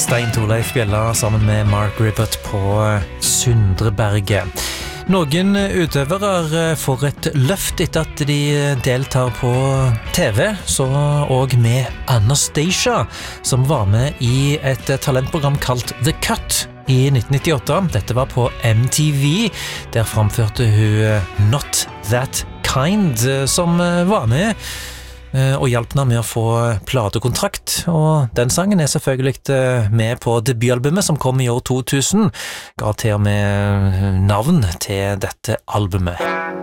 Stein Torleif Bjella sammen med Mark Ribbett på Sundreberget. Noen utøvere får et løft etter at de deltar på TV, så og med Anastacia, som var med i et talentprogram kalt The Cut i 1998. Dette var på MTV. Der framførte hun Not That Kind, som var med og hjalp henne med å få platekontrakt, og den sangen selvfølgelig med på debutalbumet som kom i år 2000, ga til og med navn til dette albumet.